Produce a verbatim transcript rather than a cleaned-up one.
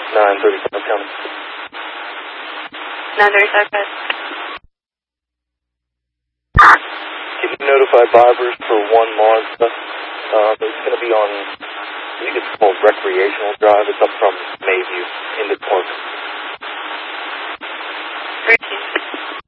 nine thirty-five coming. nine thirty-five, guys. Can you notify Vibers for one Mazda? Um, it's going to be on, I think it's called Recreational Drive. It's up from Mayview into